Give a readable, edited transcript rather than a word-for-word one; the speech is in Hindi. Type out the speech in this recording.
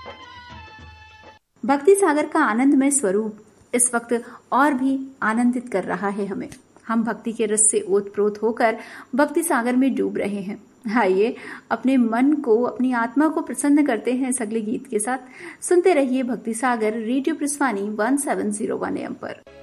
भक्ति सागर का आनंदमय स्वरूप इस वक्त और भी आनंदित कर रहा है हमें। हम भक्ति के रस से ओतप्रोत होकर भक्ति सागर में डूब रहे हैं। आइए अपने मन को, अपनी आत्मा को प्रसन्न करते हैं इस अगले गीत के साथ। सुनते रहिए भक्ति सागर, रेडियो प्रस्वानी 1701 AM पर।